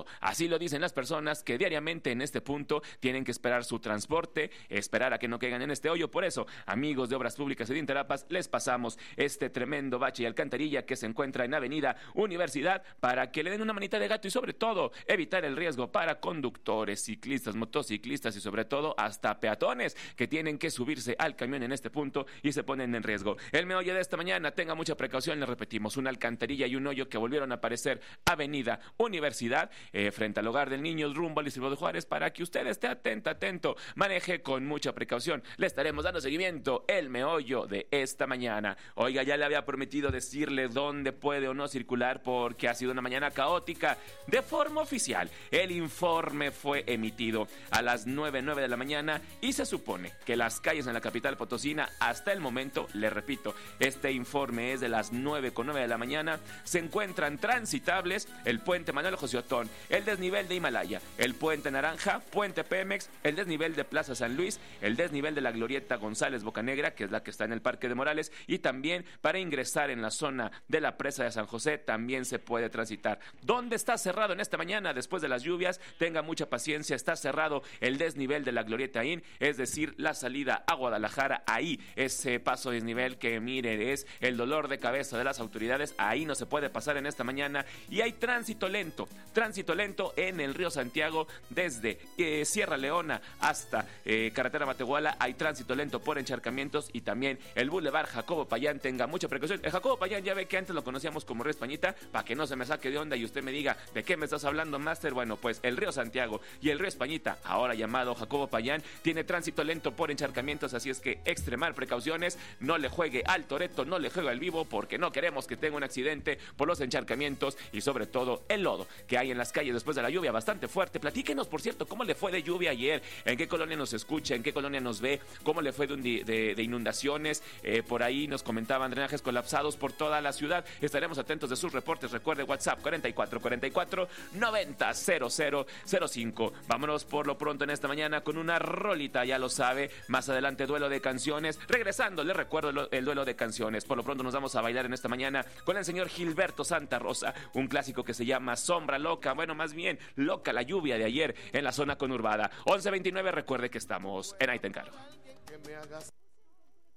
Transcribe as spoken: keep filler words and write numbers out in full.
Así lo dicen las personas que diariamente en este punto tienen que esperar su transporte, esperar a que no caigan en este hoyo. Por eso, amigos de Obras Públicas de Interapas, les pasamos este tremendo bache y alcantarilla que se encuentra en Avenida Universidad para que le den una manita de gato y sobre todo evitar el riesgo para conductores, ciclistas, motociclistas y sobre todo hasta peatones que tienen que subirse al camión en este punto y se ponen en riesgo. El meollo de esta mañana, tenga mucha precaución, le repetimos, una alcantarilla y un hoyo que volvieron a aparecer Avenida Universidad, eh, frente al hogar del niño, rumbo al distrito de Juárez, para que usted esté atento, atento, maneje con mucha precaución. Le estaremos dando seguimiento, el meollo de esta mañana. Oiga, ya le había prometido decirle dónde puede o no circular porque ha sido una mañana caótica. De forma oficial, el informe fue emitido a las nueve nueve de la mañana y se supone que las calles en la capital potosina hasta el momento, le repito, este informe es de las nueve con nueve de la mañana, se encuentran transitables el puente Manuel José Otón, el desnivel de Himalaya, el puente Naranja, puente Pemex, el desnivel de Plaza San Luis, el desnivel de la glorieta González Bocanegra, que es la que está en el Parque de Morales, y también para ingresar en la zona de la presa de San José también se puede transitar. ¿Dónde está cerrado en esta mañana después de las lluvias? Tenga mucha paciencia, está cerrado el desnivel de la glorieta In, es decir, la salida a Guadalajara. Ahí ese paso desnivel que mire es el dolor de cabeza de las autoridades, ahí no se puede pasar en esta mañana. Y hay tránsito lento, tránsito lento en el río Santiago desde eh, Sierra Leona hasta eh, carretera Matehuala, hay tránsito lento por encharcamientos y también el Boulevard Jacobo Payán, tenga mucha precaución. El Jacobo Payán ya ve que antes lo conocíamos como Río Españita, para que no se me saque de onda y usted me diga, ¿de qué me estás hablando, Master? Bueno, pues el río Santiago y el río Españita, ahora llamado Jacobo Payán, tiene tránsito lento por encharcamientos, así es que extremar precauciones, no le juegue al toreto, no le juegue al vivo, porque no queremos que tenga un accidente por los encharcamientos y sobre todo el lodo que hay en las calles después de la lluvia bastante fuerte. Platíquenos, por cierto, cómo le fue de lluvia ayer, en qué colonia nos escucha, en qué colonia nos ve, cómo le fue de, de, de inundaciones, eh, por ahí nos comentaban drenajes colapsados por toda la ciudad. Estaremos atentos de sus reportes. Recuerde WhatsApp cuarenta y cuatro cuarenta y cuatro noventa cero cero cero cinco. Vámonos por lo pronto en esta mañana con una rolita, ya lo sabe, más adelante duelo de canciones. Regresando, les recuerdo el duelo de canciones. Por lo pronto nos vamos a bailar en esta mañana con el señor Gilberto Santa Rosa, un clásico que se llama Sombra Loca, bueno, más bien loca la lluvia de ayer en la zona conurbada. once veintinueve, recuerde que estamos en Ahí Te Encargo.